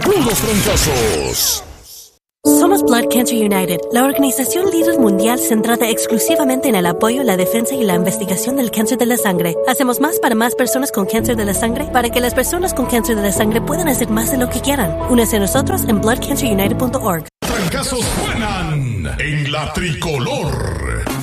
Puros fracasos. Somos Blood Cancer United, la organización líder mundial centrada exclusivamente en el apoyo, la defensa y la investigación del cáncer de la sangre. Hacemos más para más personas con cáncer de la sangre para que las personas con cáncer de la sangre puedan hacer más de lo que quieran. Únase a nosotros en bloodcancerunited.org. Fracasos suenan en la tricolor.